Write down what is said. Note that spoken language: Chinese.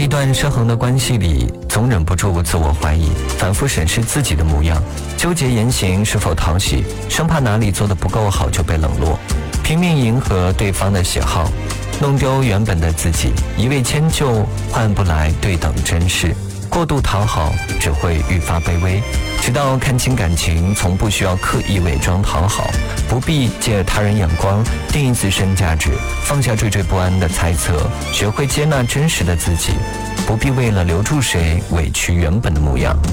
一段失衡的关系里，总忍不住自我怀疑，反复审视自己的模样，纠结言行是否讨喜，生怕哪里做得不够好就被冷落，拼命迎合对方的喜好，弄丢原本的自己，一味迁就换不来对等珍视，过度讨好只会愈发卑微。直到看清感情从不需要刻意伪装讨好，不必借他人眼光定义自身价值，放下惴惴不安的猜测，学会接纳真实的自己，不必为了留住谁委屈原本的模样。